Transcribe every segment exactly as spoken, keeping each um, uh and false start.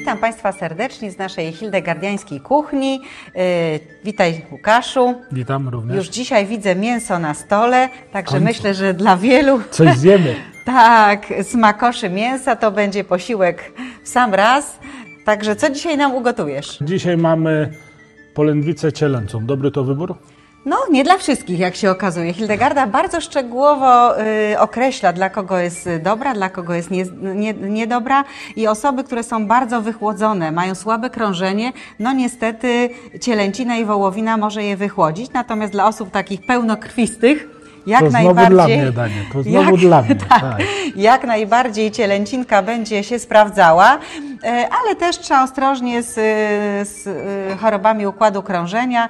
Witam Państwa serdecznie z naszej hildegardiańskiej kuchni. Yy, witaj Łukaszu. Witam również. Już dzisiaj widzę mięso na stole, także Końcu. myślę, że dla wielu... Coś zjemy. Tak, smakoszy mięsa to będzie posiłek w sam raz. Także co dzisiaj nam ugotujesz? Dzisiaj mamy polędwicę cielęcą. Dobry to wybór? No, nie dla wszystkich, jak się okazuje. Hildegarda bardzo szczegółowo y, określa, dla kogo jest dobra, dla kogo jest nie, nie, niedobra. I osoby, które są bardzo wychłodzone, mają słabe krążenie, no niestety cielęcina i wołowina może je wychłodzić. Natomiast dla osób takich pełnokrwistych, jak to znowu najbardziej, dla mnie danie, to znowu jak, dla mnie. Tak, tak. Jak najbardziej cielęcinka będzie się sprawdzała, ale też trzeba ostrożnie z, z chorobami układu krążenia,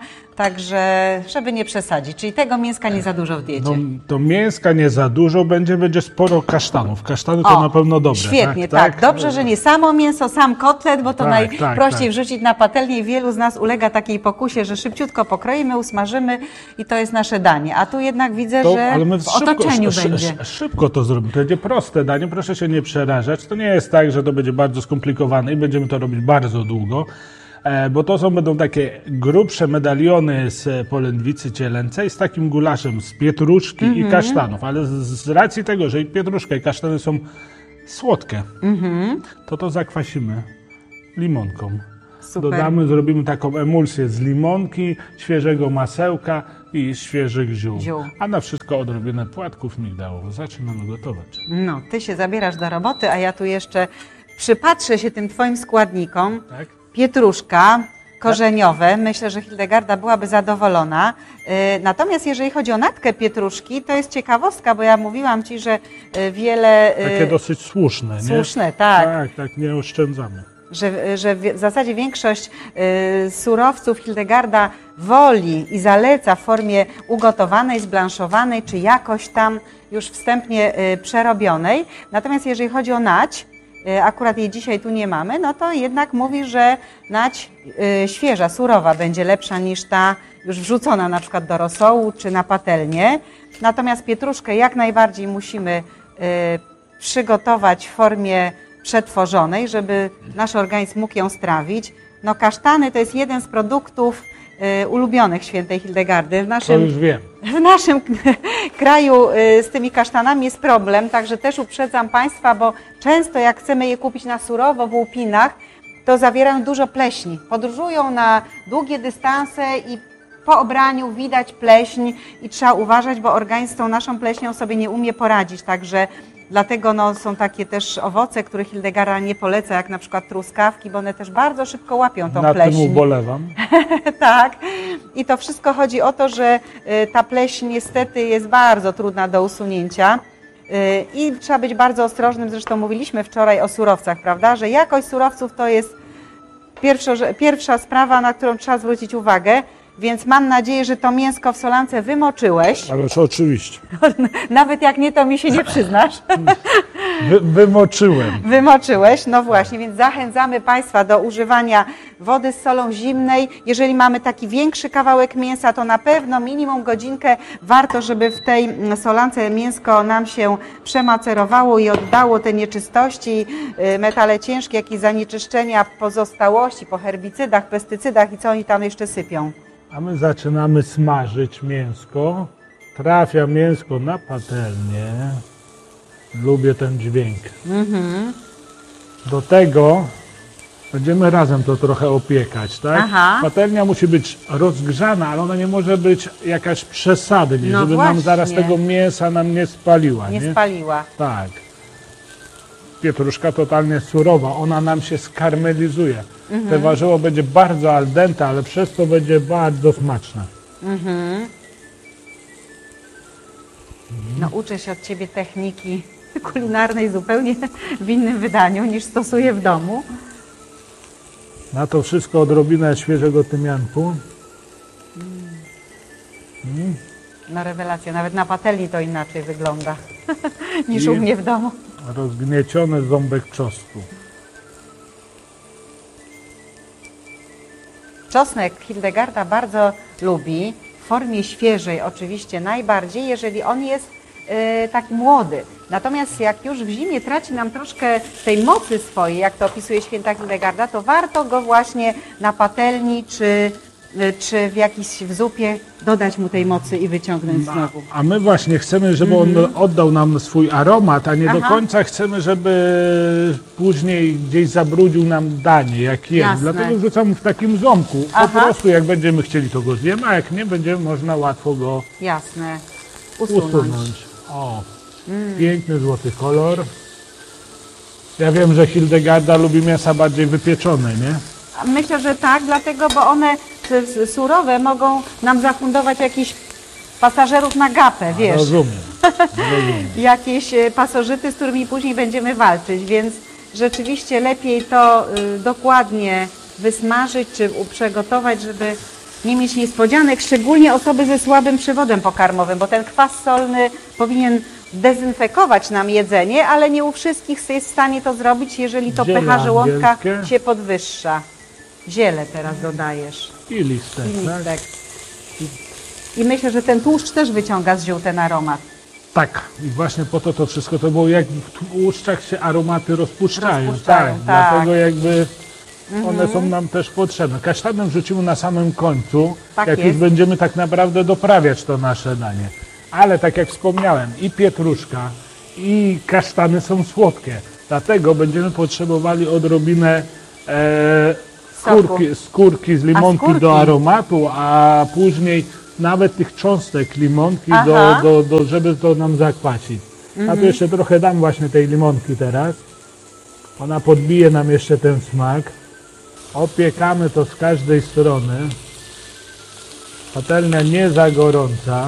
także żeby nie przesadzić. Czyli tego mięska nie za dużo w diecie. No, to mięska nie za dużo będzie, będzie sporo kasztanów. Kasztany to O, na pewno dobre. Świetnie, tak, tak, tak. Dobrze, że nie samo mięso, sam kotlet, bo to Tak, najprościej tak, tak. wrzucić na patelnię i wielu z nas ulega takiej pokusie, że szybciutko pokroimy, usmażymy i to jest nasze danie. A tu jednak widzę, To, że ale my w szybko, otoczeniu szy, będzie. szy, szybko to zrobimy. To będzie proste danie, proszę się nie przerażać. To nie jest tak, że to będzie bardzo skomplikowane i będziemy to robić bardzo długo. Bo to są będą takie grubsze medaliony z polędwicy cielęcej z takim gulaszem z pietruszki mm-hmm. i kasztanów, ale z, z racji tego, że i pietruszka i kasztany są słodkie, mm-hmm. to to zakwasimy limonką. Super. Dodamy, zrobimy taką emulsję z limonki, świeżego masełka i świeżych ziół. Ziół. A na wszystko odrobinę płatków migdałowych. Zaczynamy gotować. No, ty się zabierasz do roboty, a ja tu jeszcze przypatrzę się tym twoim składnikom. Tak? Pietruszka, korzeniowe. Myślę, że Hildegarda byłaby zadowolona. Natomiast jeżeli chodzi o natkę pietruszki, to jest ciekawostka, bo ja mówiłam Ci, że wiele... Takie dosyć słuszne, nie? Słuszne, tak. Tak, tak, nie oszczędzamy. Że, że w zasadzie większość y, surowców Hildegarda woli i zaleca w formie ugotowanej, zblanszowanej, czy jakoś tam już wstępnie y, przerobionej. Natomiast jeżeli chodzi o nać, y, akurat jej dzisiaj tu nie mamy, no to jednak mówi, że nać y, świeża, surowa będzie lepsza niż ta już wrzucona na przykład do rosołu czy na patelnię. Natomiast pietruszkę jak najbardziej musimy y, przygotować w formie przetworzonej, żeby nasz organizm mógł ją strawić. No kasztany to jest jeden z produktów y, ulubionych świętej Hildegardy. W naszym, to już wiem. W naszym kraju y, z tymi kasztanami jest problem, także też uprzedzam Państwa, bo często jak chcemy je kupić na surowo w łupinach, to zawierają dużo pleśni. Podróżują na długie dystanse i po obraniu widać pleśń i trzeba uważać, bo organizm z tą naszą pleśnią sobie nie umie poradzić, także dlatego no, są takie też owoce, które Hildegarda nie poleca, jak na przykład truskawki, bo one też bardzo szybko łapią tą Na pleśń. tym ubolewam. Tak. I to wszystko chodzi o to, że y, ta pleśń niestety jest bardzo trudna do usunięcia y, i trzeba być bardzo ostrożnym. Zresztą mówiliśmy wczoraj o surowcach, prawda, że jakość surowców to jest pierwsza, pierwsza sprawa, na którą trzeba zwrócić uwagę. Więc mam nadzieję, że to mięsko w solance wymoczyłeś. Ależ oczywiście. Nawet jak nie, to mi się nie przyznasz. Wy, wymoczyłem. Wymoczyłeś, no właśnie, więc zachęcamy Państwa do używania wody z solą zimnej. Jeżeli mamy taki większy kawałek mięsa, to na pewno minimum godzinkę warto, żeby w tej solance mięsko nam się przemacerowało i oddało te nieczystości, metale ciężkie, jak i zanieczyszczenia, pozostałości po herbicydach, pestycydach i co oni tam jeszcze sypią. A my zaczynamy smażyć mięsko. Trafia mięsko na patelnię. Lubię ten dźwięk. Mm-hmm. Do tego będziemy razem to trochę opiekać, tak? Aha. Patelnia musi być rozgrzana, ale ona nie może być jakaś przesadnie, no żeby właśnie. nam zaraz tego mięsa nam nie spaliła. Nie, nie spaliła. Tak. Pietruszka totalnie surowa, ona nam się skarmelizuje. Mhm. Te warzywo będzie bardzo al dente, ale przez to będzie bardzo smaczne. Mhm. No uczę się od Ciebie techniki kulinarnej zupełnie w innym wydaniu niż stosuję w domu. Na to wszystko odrobinę świeżego tymianku. Mm. No rewelacja, nawet na patelni to inaczej wygląda niż I u mnie w domu. Rozgnieciony ząbek czosnku. Czosnek Hildegarda bardzo lubi, w formie świeżej oczywiście najbardziej, jeżeli on jest yy, taki młody. Natomiast jak już w zimie traci nam troszkę tej mocy swojej, jak to opisuje święta Hildegarda, to warto go właśnie na patelni czy, czy w jakiś w zupie dodać mu tej mocy i wyciągnąć znowu. A my właśnie chcemy, żeby on oddał nam swój aromat, a nie do Aha. końca chcemy, żeby później gdzieś zabrudził nam danie, jak jest. Jasne. Dlatego wrzucamy w takim ząbku. Po Aha. prostu jak będziemy chcieli, to go zjemy, a jak nie, będzie można łatwo go Jasne. Usunąć. usunąć. O, piękny złoty kolor. Ja wiem, że Hildegarda lubi mięsa bardziej wypieczone, nie? Myślę, że tak, dlatego, bo one s- surowe mogą nam zafundować jakichś pasażerów na gapę, wiesz. Rozumiem. Rozumiem. Jakieś e, pasożyty, z którymi później będziemy walczyć, więc rzeczywiście lepiej to y, dokładnie wysmażyć czy u- przygotować, żeby nie mieć niespodzianek, szczególnie osoby ze słabym przewodem pokarmowym, bo ten kwas solny powinien dezynfekować nam jedzenie, ale nie u wszystkich jest w stanie to zrobić, jeżeli to Ziele pH żołądka angielskie. się podwyższa. Ziele teraz dodajesz. I listek, I tak? listek. I myślę, że ten tłuszcz też wyciąga z ziół ten aromat. Tak, i właśnie po to to wszystko to było, jak w tłuszczach się aromaty rozpuszczają. Rozpuszczają, tak, tak. Dlatego jakby one są nam też potrzebne. Kasztanem wrzucimy na samym końcu, Tak jak jest. już będziemy tak naprawdę doprawiać to nasze danie. Ale tak jak wspomniałem, i pietruszka, i kasztany są słodkie. Dlatego będziemy potrzebowali odrobinę e, skórki, skórki z limonki skórki? do aromatu, a później nawet tych cząstek limonki, do, Aha. do, do, żeby to nam zakwacić. A tu jeszcze trochę dam właśnie tej limonki teraz. Ona podbije nam jeszcze ten smak. Opiekamy to z każdej strony. Patelnia nie za gorąca.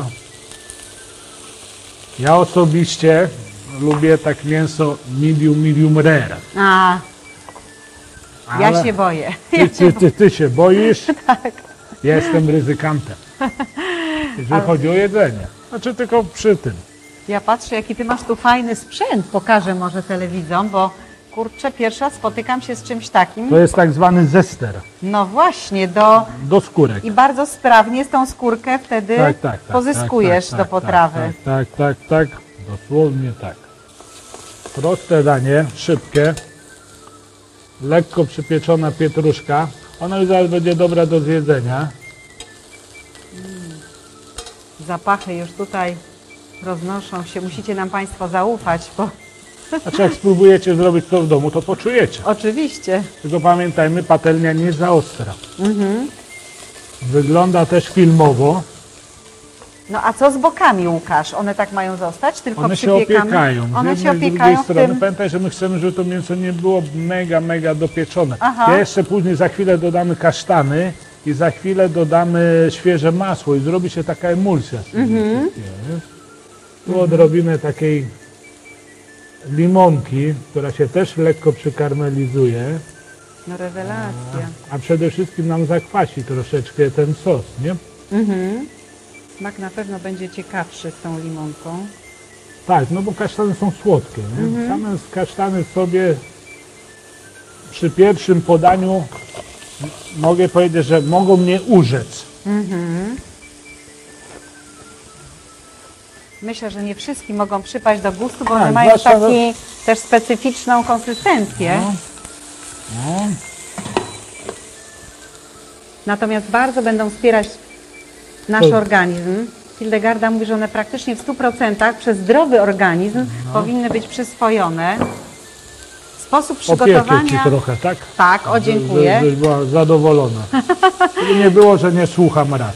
Ja osobiście lubię tak mięso medium, medium rare. A, ja Ale się boję. Ty, ty, ty, ty się boisz? Tak. Ja jestem ryzykantem. Jeżeli chodzi o jedzenie. Znaczy tylko przy tym. Ja patrzę, jaki ty masz tu fajny sprzęt. Pokażę może telewidzom, bo kurczę, pierwsza raz spotykam się z czymś takim. To jest tak zwany zester No właśnie, do... do skórek. I bardzo sprawnie z tą skórkę wtedy Tak, tak, tak, pozyskujesz tak, tak, do tak, potrawy. Tak, tak, tak, tak, dosłownie tak. Proste danie, szybkie, lekko przypieczona pietruszka. Ona już zaraz będzie dobra do zjedzenia. Zapachy już tutaj roznoszą się. Musicie nam Państwo zaufać, bo Znaczy jak spróbujecie zrobić to w domu, to poczujecie. oczywiście. Tylko pamiętajmy, patelnia nie za ostra. Mhm. Wygląda też filmowo. No a co z bokami, Łukasz? One tak mają zostać? Tylko One się przypiekamy? opiekają. One z się jednej, z opiekają drugiej w strony. tym... Pamiętaj, że my chcemy, żeby to mięso nie było mega, mega dopieczone. Aha. Ja jeszcze później za chwilę dodamy kasztany i za chwilę dodamy świeże masło i zrobi się taka emulsja. z tym Mhm. wszystkim, nie? Tu odrobinę takiej limonki, która się też lekko przykarmelizuje, No rewelacja. a przede wszystkim nam zakwasi troszeczkę ten sos, nie? Mhm. Mak na pewno będzie ciekawszy z tą limonką. Tak, no bo kasztany są słodkie. Nie? Mhm. Same kasztany sobie przy pierwszym podaniu m- mogę powiedzieć, że mogą mnie urzec. Myślę, że nie wszystkim mogą przypaść do gustu, bo Tak, one mają zwłaszcza- taką też specyficzną konsystencję. No. No. Natomiast bardzo będą wspierać nasz To- organizm. Hildegarda mówi, że one praktycznie w stu procentach przez zdrowy organizm No. powinny być przyswojone. Sposób Opiekę ci przygotowania... trochę, tak? Tak, o dziękuję. Żebyś była zadowolona. Żeby nie było, że nie słucham rad.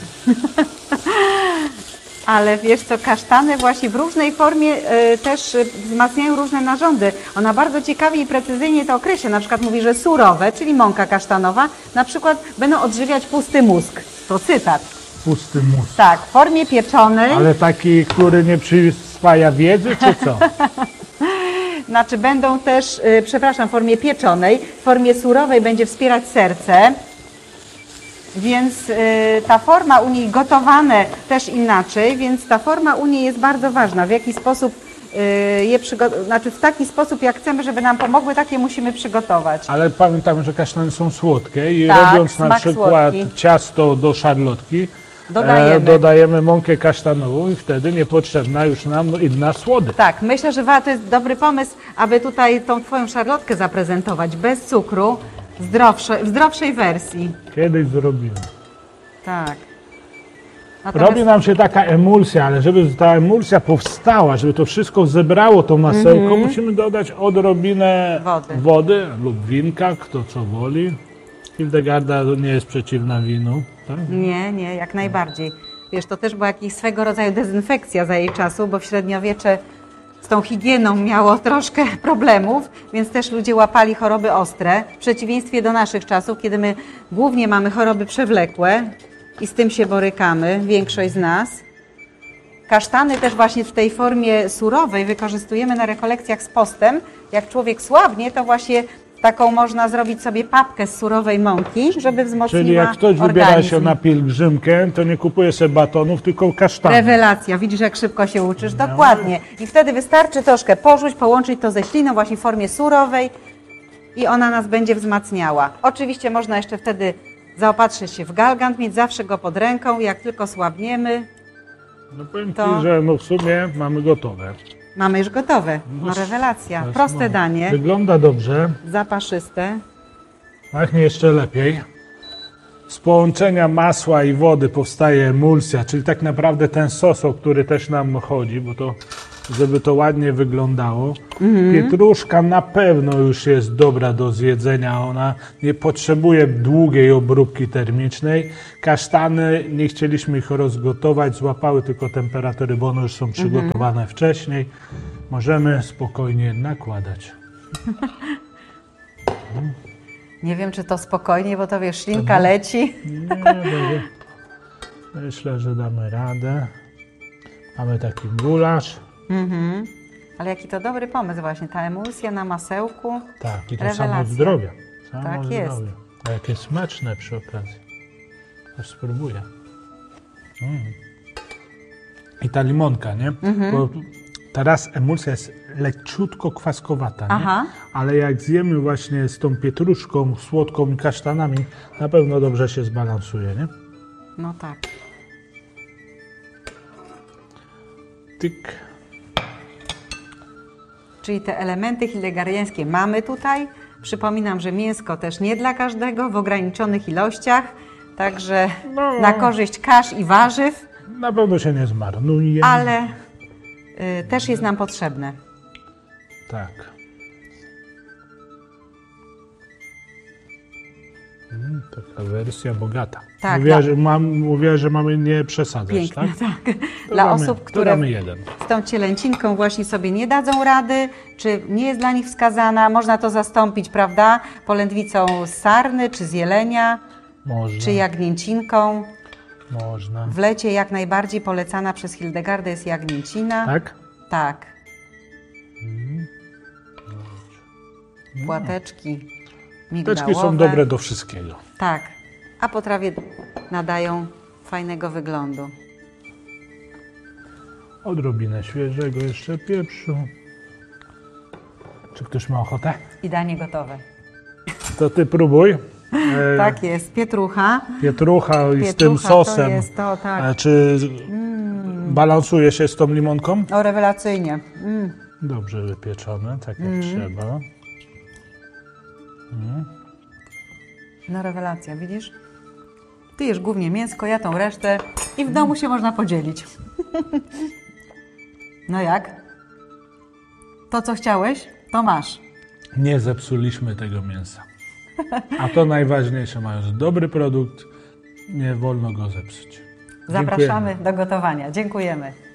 Ale wiesz co, kasztany właśnie w różnej formie y, też y, wzmacniają różne narządy. Ona bardzo ciekawie i precyzyjnie to określa. Na przykład mówi, że surowe, czyli mąka kasztanowa, na przykład będą odżywiać pusty mózg. To cytat. Pusty mózg. Tak, w formie pieczonej, Ale taki, który nie przyswaja wiedzy, czy co? znaczy będą też, y, przepraszam, w formie pieczonej, w formie surowej będzie wspierać serce. Więc y, ta forma u niej gotowane też inaczej, więc ta forma u niej jest bardzo ważna. W jaki sposób y, je przygotować, znaczy w taki sposób jak chcemy, żeby nam pomogły, takie musimy przygotować. Ale pamiętamy, że kasztany są słodkie i Tak, robiąc na smak przykład słodki. ciasto do szarlotki, Dodajemy. E, dodajemy mąkę kasztanową i wtedy niepotrzebna już nam inna słodycz. Tak, myślę, że wa- to jest dobry pomysł, aby tutaj tą Twoją szarlotkę zaprezentować bez cukru, zdrowsze, w zdrowszej wersji. Kiedyś zrobimy. Tak. Natomiast Robi nam się taka emulsja, ale żeby ta emulsja powstała, żeby to wszystko zebrało to masełko, musimy dodać odrobinę Wody. wody lub winka, kto co woli. Hildegarda nie jest przeciwna winu. Tak? Nie, nie, jak najbardziej. Wiesz, to też była jakaś swego rodzaju dezynfekcja za jej czasu, bo w średniowiecze z tą higieną miało troszkę problemów, więc też ludzie łapali choroby ostre, w przeciwieństwie do naszych czasów, kiedy my głównie mamy choroby przewlekłe i z tym się borykamy, większość z nas. Kasztany też właśnie w tej formie surowej wykorzystujemy na rekolekcjach z postem. Jak człowiek słabnie, to właśnie taką można zrobić sobie papkę z surowej mąki, żeby wzmocniła Czyli jak ktoś wybiera organizm. się na pielgrzymkę, to nie kupuje sobie batonów, tylko kasztany. Rewelacja, widzisz jak szybko się uczysz, dokładnie. I wtedy wystarczy troszkę porzuć, połączyć to ze śliną właśnie w formie surowej i ona nas będzie wzmacniała. Oczywiście można jeszcze wtedy zaopatrzyć się w galgant, mieć zawsze go pod ręką, jak tylko słabniemy, No powiem To- Ci, że no w sumie mamy gotowe. mamy już gotowe. No rewelacja, To jest, proste no, danie, Wygląda dobrze, zapaszyste. a nie jeszcze lepiej. Z połączenia masła i wody powstaje emulsja, czyli tak naprawdę ten sos, o który też nam chodzi, bo to, żeby to ładnie wyglądało. Pietruszka na pewno już jest dobra do zjedzenia, ona nie potrzebuje długiej obróbki termicznej. Kasztany, nie chcieliśmy ich rozgotować, złapały tylko temperatury, bo one już są przygotowane wcześniej. Możemy spokojnie nakładać. Nie wiem, czy to spokojnie, bo to wiesz, ślinka leci. Nie, dobrze. Myślę, że damy radę. Mamy taki gulasz. Mhm. Ale jaki to dobry pomysł właśnie, ta emulsja na masełku. Tak, i to Rewelacja. samo zdrowie. Samo Tak zdrowie. jest. A jakie smaczne przy okazji. Aż spróbuję. Mm. I ta limonka, nie? Mhm. Bo teraz emulsja jest leciutko kwaskowata, nie? Aha. Ale jak zjemy właśnie z tą pietruszką, słodką i kasztanami, na pewno dobrze się zbalansuje, nie? No tak. Tyk. Czyli te elementy hildegardiańskie mamy tutaj. Przypominam, że mięsko też nie dla każdego, w ograniczonych ilościach. Także No. na korzyść kasz i warzyw, Na pewno się nie zmarnuje. ale y, też jest nam potrzebne. Tak. Mm, taka wersja bogata. Tak, mówiła, dla- że mam, mówiła, że mamy nie przesadzać, Piękne, tak? tak. To Dla damy, osób, to które damy jeden. z tą cielęcinką właśnie sobie nie dadzą rady, czy nie jest dla nich wskazana, można to zastąpić, prawda, polędwicą z sarny, czy z jelenia, Można, czy jagnięcinką. można. W lecie jak najbardziej polecana przez Hildegardę jest jagnięcina. Tak? Tak. Płateczki migdałowe. Teczki są dobre do wszystkiego. Tak. A potrawie nadają fajnego wyglądu. Odrobinę świeżego jeszcze pieprzu. Czy ktoś ma ochotę? I danie gotowe. To ty próbuj. E, Tak jest. Pietrucha. Pietrucha i z tym Pietrucha sosem. to jest to, tak. E, Czy balansuje się z tą limonką? O, rewelacyjnie. Mm. Dobrze wypieczone, tak jak trzeba. No rewelacja, widzisz? Ty jesz głównie mięsko, ja tą resztę i w domu się można podzielić. No jak? To, co chciałeś, to masz. Nie zepsuliśmy tego mięsa. A to najważniejsze, mając dobry produkt, nie wolno go zepsuć. Zapraszamy do gotowania. Dziękujemy.